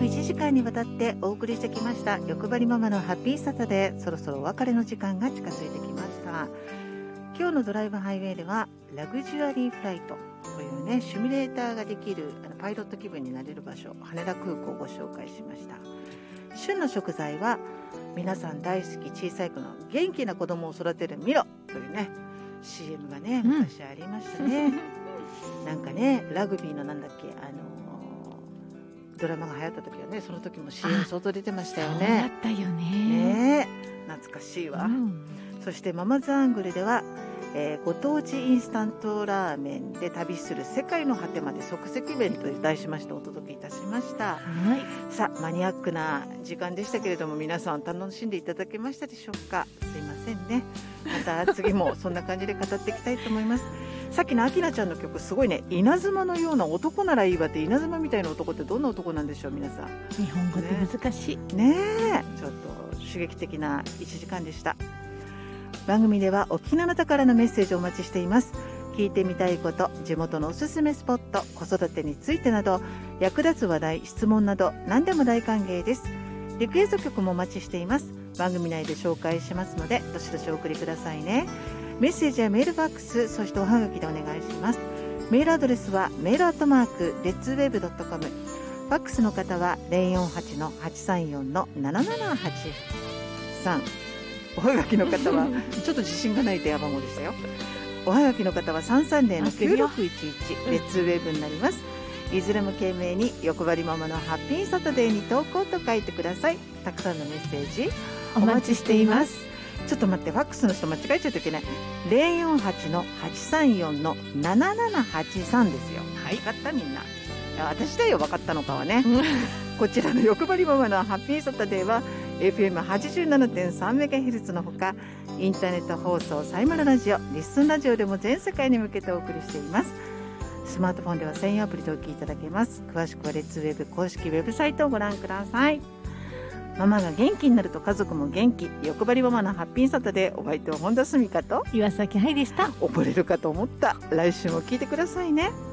1時間にわたってお送りしてきました欲張りママのハッピーサタデー、そろそろお別れの時間が近づいてきました。今日のドライブハイウェイではラグジュアリーフライトというね、シミュレーターができるパイロット気分になれる場所、羽田空港をご紹介しました。旬の食材は皆さん大好き小さい子の元気な子供を育てるミロというね CM がね昔ありましたね、なんかねラグビーのなんだっけドラマが流行った時はね、その時も CM 相当出てましたよね。 そうだったよね、懐かしいわ、そしてママズアングルでは、ご当地インスタントラーメンで旅する世界の果てまで即席弁と題しましてお届けいたしました。さあマニアックな時間でしたけれども、皆さん楽しんでいただけましたでしょうか。すいませんね、また次もそんな感じで語っていきたいと思いますさっきのアキナちゃんの曲すごいね、稲妻のような男ならいいわって、稲妻みたいな男ってどんな男なんでしょう皆さん。 日本語って難しいねちょっと刺激的な1時間でした。番組ではお聞きのあなたからのメッセージをお待ちしています。聞いてみたいこと、地元のおすすめスポット、子育てについてなど役立つ話題、質問など何でも大歓迎です。リクエスト曲もお待ちしています。番組内で紹介しますのでどしどしお送りくださいね。メッセージやメールファックス、そしておはがきでお願いします。メールアドレスはmail@letzweb.com、 ファックスの方は 048-834-7783、おはがきの方はちょっと自信がない電話番号でしたよ。おはがきの方は 330-9611 レッツウェブになります。いずれも懸命に欲張りママのハッピーサタデーに投稿と書いてください。たくさんのメッセージお待ちしています。ちょっと待って、ファックスの人間違えちゃうといけない。 048-834-7783 ですよ。はい、分かったみんな。私だよ分かったのかはねこちらの欲張りママのハッピーサタデーは FM87.3MHz のほか、インターネット放送サイマルラジオ、リッスンラジオでも全世界に向けてお送りしています。スマートフォンでは専用アプリでお聞きいただけます。詳しくはレッツウェブ公式ウェブサイトをご覧ください。ママが元気になると家族も元気、欲張りママのハッピーサタデー、お相手は本田澄香と岩崎愛でした。 溺れるかと思った。来週も聞いてくださいね。